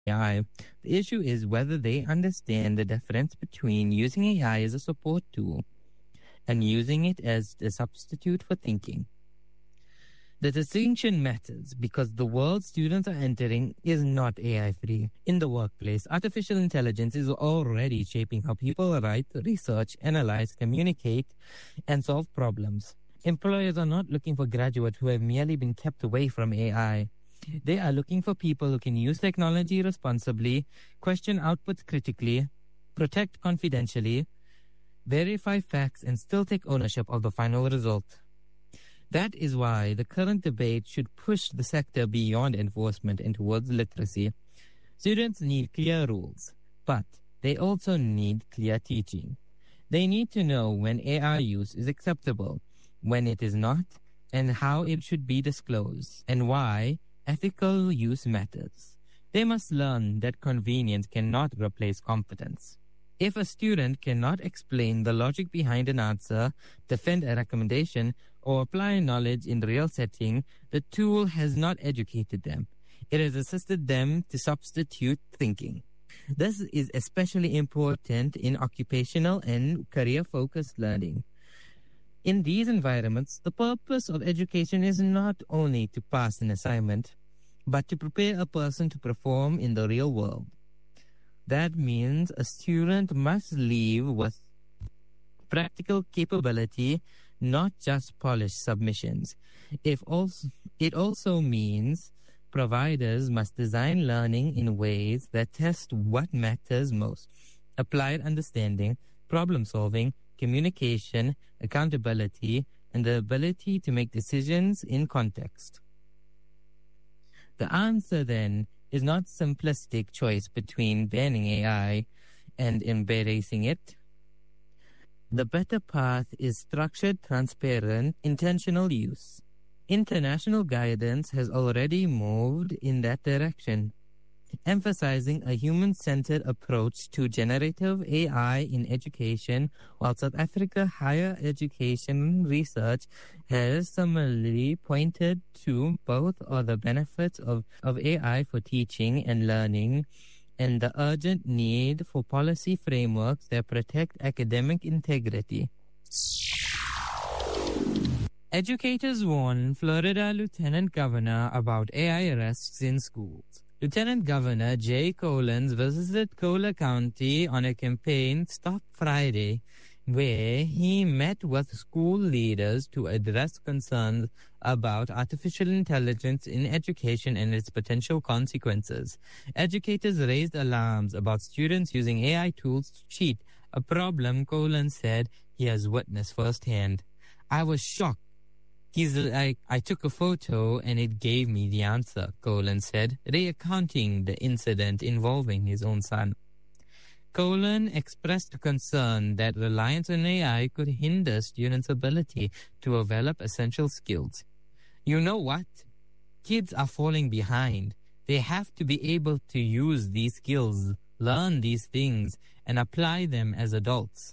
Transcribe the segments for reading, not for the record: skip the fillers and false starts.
AI. The issue is whether they understand the difference between using AI as a support tool and using it as a substitute for thinking. The distinction matters because the world students are entering is not AI-free. In the workplace, artificial intelligence is already shaping how people write, research, analyze, communicate, and solve problems. Employers are not looking for graduates who have merely been kept away from AI. They are looking for people who can use technology responsibly, question outputs critically, protect confidentially, verify facts, and still take ownership of the final result. That is why the current debate should push the sector beyond enforcement and towards literacy. Students need clear rules, but they also need clear teaching. They need to know when AI use is acceptable, when it is not, and how it should be disclosed, and why ethical use matters. They must learn that convenience cannot replace competence. If a student cannot explain the logic behind an answer, defend a recommendation, or apply knowledge in real setting, the tool has not educated them. It has assisted them to substitute thinking. This is especially important in occupational and career-focused learning. In these environments, the purpose of education is not only to pass an assignment, but to prepare a person to perform in the real world. That means a student must leave with practical capability, not just polished submissions. It also means providers must design learning in ways that test what matters most: applied understanding, problem solving, communication, accountability, and the ability to make decisions in context. The answer, then, is not simplistic choice between banning AI and embracing it. The better path is structured, transparent, intentional use. International guidance has already moved in that direction, emphasizing a human-centered approach to generative AI in education, while South Africa higher education research has similarly pointed to both of the benefits of AI for teaching and learning, and the urgent need for policy frameworks that protect academic integrity. Educators warn Florida Lieutenant Governor about AI risks in schools. Lieutenant Governor Jay Collins visited Cola County on a campaign Stop Friday, where he met with school leaders to address concerns about artificial intelligence in education and its potential consequences. Educators raised alarms about students using AI tools to cheat, a problem Collins said he has witnessed firsthand. "I was shocked. He's like, I took a photo and it gave me the answer," Collins said, recounting the incident involving his own son. Collins expressed concern that reliance on AI could hinder students' ability to develop essential skills. "You know what? Kids are falling behind. They have to be able to use these skills, learn these things, and apply them as adults."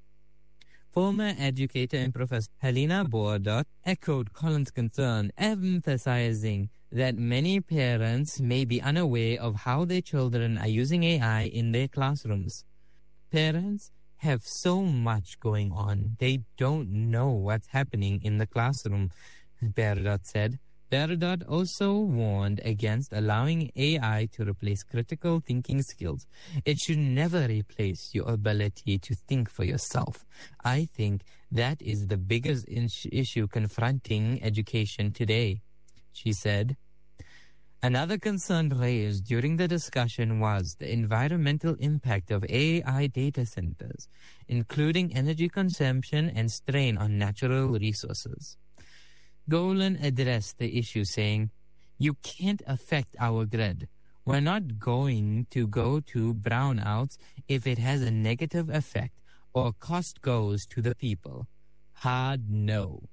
Former educator and Professor Helena Bordot echoed Collins' concern, emphasizing that many parents may be unaware of how their children are using AI in their classrooms. Parents have so much going on, they don't know what's happening in the classroom, Bordot said. Bordot also warned against allowing AI to replace critical thinking skills. "It should never replace your ability to think for yourself. I think that is the biggest issue confronting education today," she said. Another concern raised during the discussion was the environmental impact of AI data centers, including energy consumption and strain on natural resources. Golan addressed the issue, saying, "You can't affect our grid. We're not going to go to brownouts if it has a negative effect or cost goes to the people. Hard no."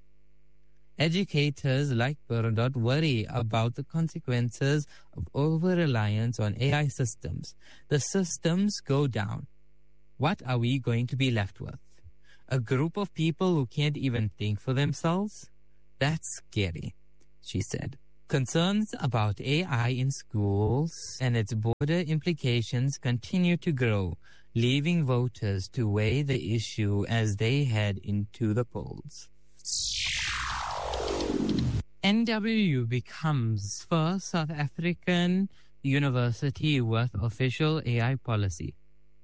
Educators like Bordot worry about the consequences of over-reliance on AI systems. The systems go down. What are we going to be left with? A group of people who can't even think for themselves? That's scary, she said. Concerns about AI in schools and its broader implications continue to grow, leaving voters to weigh the issue as they head into the polls. NWU becomes first South African university with official AI policy.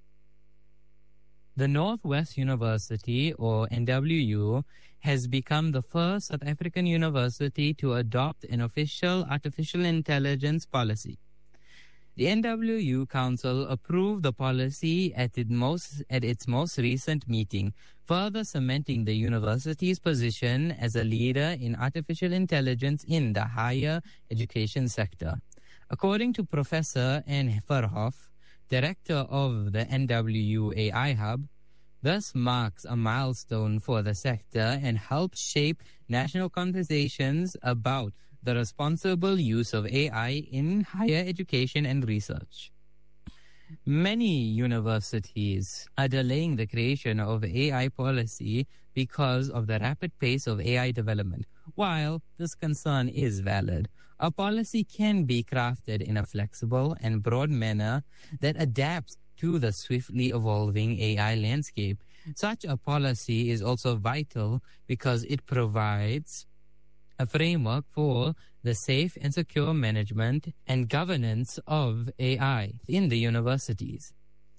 The Northwest University, or NWU, has become the first South African university to adopt an official artificial intelligence policy. The NWU Council approved the policy at its most recent meeting, further cementing the university's position as a leader in artificial intelligence in the higher education sector. According to Professor Anne Verhoef, director of the NWU AI Hub, this marks a milestone for the sector and helps shape national conversations about the responsible use of AI in higher education and research. Many universities are delaying the creation of AI policy because of the rapid pace of AI development. While this concern is valid, a policy can be crafted in a flexible and broad manner that adapts to the swiftly evolving AI landscape. Such a policy is also vital because it provides a framework for the safe and secure management and governance of AI in the universities.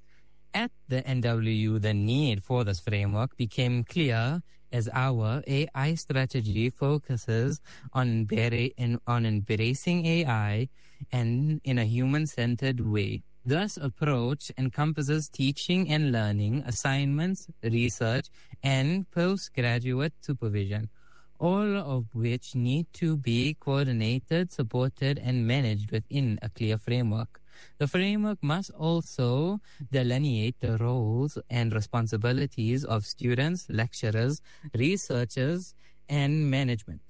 At the NWU, the need for this framework became clear as our AI strategy focuses on embracing AI and in a human-centered way. This approach encompasses teaching and learning, assignments, research, and postgraduate supervision, all of which need to be coordinated, supported, and managed within a clear framework. The framework must also delineate the roles and responsibilities of students, lecturers, researchers, and management.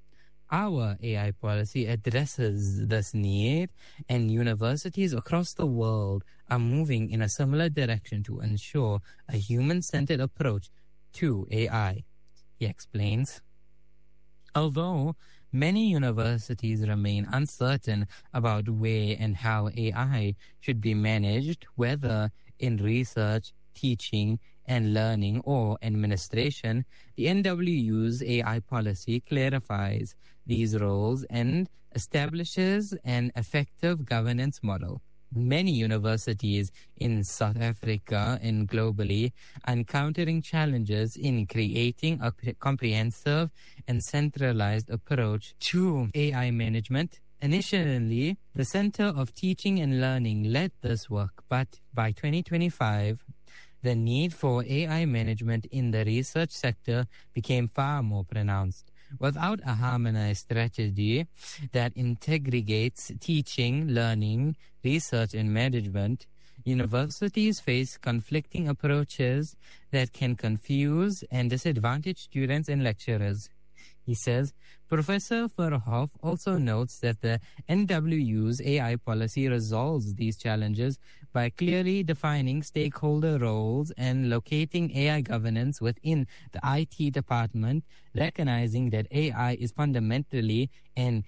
Our AI policy addresses this need, and universities across the world are moving in a similar direction to ensure a human-centered approach to AI, he explains. Although many universities remain uncertain about where and how AI should be managed, whether in research, teaching, and learning or administration, the NWU's AI policy clarifies these roles and establishes an effective governance model. Many universities in South Africa and globally are encountering challenges in creating a comprehensive and centralized approach to AI management. Initially, the Center of Teaching and Learning led this work, but by 2025, the need for AI management in the research sector became far more pronounced. Without a harmonized strategy that integrates teaching, learning, research, and management, universities face conflicting approaches that can confuse and disadvantage students and lecturers. He says, Professor Verhoef also notes that the NWU's AI policy resolves these challenges by clearly defining stakeholder roles and locating AI governance within the IT department, recognizing that AI is fundamentally an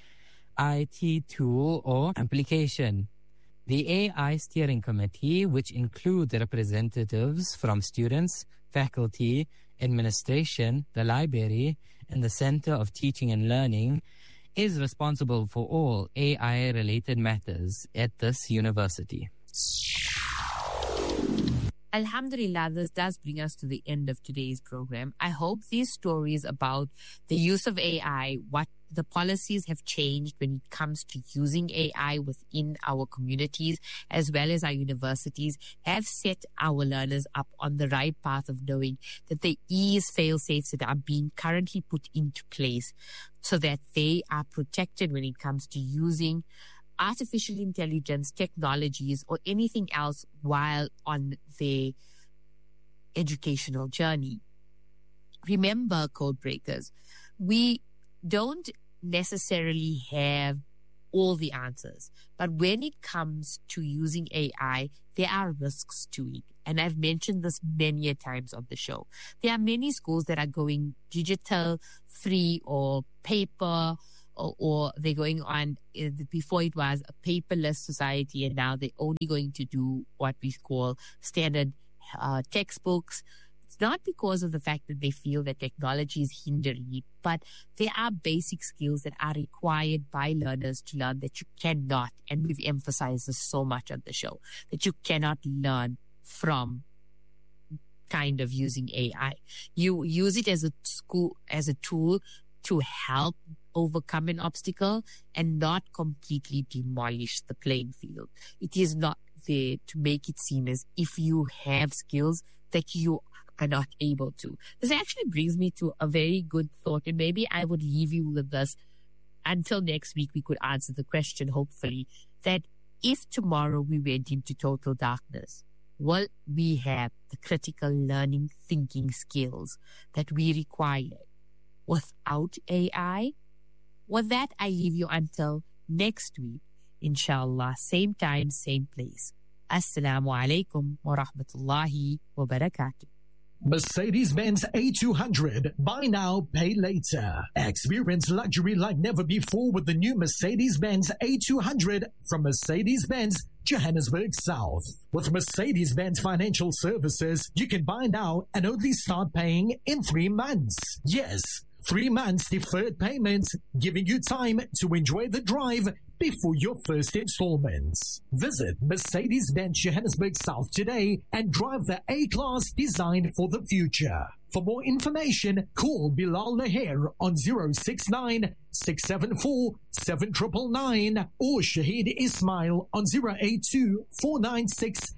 IT tool or application. The AI Steering Committee, which includes representatives from students, faculty, administration, the library, and the Center of Teaching and Learning, is responsible for all AI-related matters at this university. Alhamdulillah, this does bring us to the end of today's program. I hope these stories about the use of AI, what the policies have changed when it comes to using AI within our communities as well as our universities, have set our learners up on the right path of knowing that there is fail-safes that are being currently put into place so that they are protected when it comes to using artificial intelligence, technologies, or anything else while on their educational journey. Remember, code breakers, we don't necessarily have all the answers, but when it comes to using AI, there are risks to it. And I've mentioned this many a times on the show. There are many schools that are going digital, free, or paper, or they're going on, before it was a paperless society, and now they're only going to do what we call standard textbooks. It's not because of the fact that they feel that technology is hindering it, but there are basic skills that are required by learners to learn that you cannot, and we've emphasized this so much on the show, that you cannot learn from kind of using AI. You use it as a tool to help overcome an obstacle and not completely demolish the playing field. It is not there to make it seem as if you have skills that you are not able to. This actually brings me to a very good thought, and maybe I would leave you with this until next week. We could answer the question, hopefully, that if tomorrow we went into total darkness, will we have the critical learning thinking skills that we require without AI? With that, I leave you until next week, inshallah, same time, same place. Assalamu alaikum wa rahmatullahi wa barakatuh. Mercedes-Benz A200. Buy now, pay later. Experience luxury like never before with the new Mercedes-Benz A200 from Mercedes-Benz Johannesburg South. With Mercedes-Benz Financial Services, you can buy now and only start paying in 3 months. Yes, 3 months deferred payments, giving you time to enjoy the drive before your first installments. Visit Mercedes-Benz Johannesburg South today and drive the A-Class designed for the future. For more information, call Bilal Lahir on 069 674 7999 or Shahid Ismail on 082 496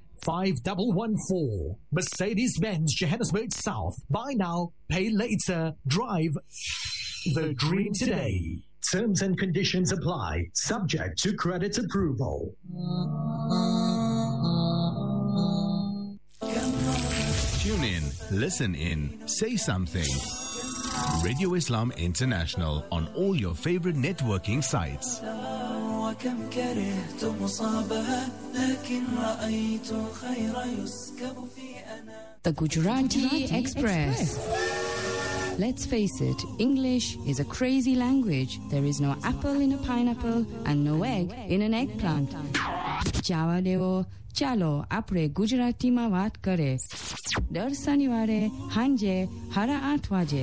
5114. Mercedes-Benz Johannesburg South. Buy now, pay later. Drive the dream today. Terms and conditions apply. Subject to credit approval. Tune in, listen in, say something. Radio Islam International on all your favorite networking sites. The Gujarati Express. Let's face it, English is a crazy language. There is no apple in a pineapple and no egg in an eggplant. Java devo, chalo apre Gujarati ma vaat kare. Dar sanivare, hanje, hara 8 vaje.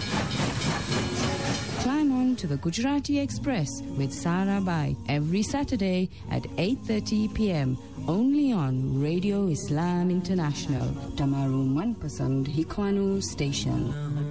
Climb on to the Gujarati Express with Sara Bai every Saturday at 8:30 p.m. only on Radio Islam International, Tamaru Manpasand Hikwanu Station.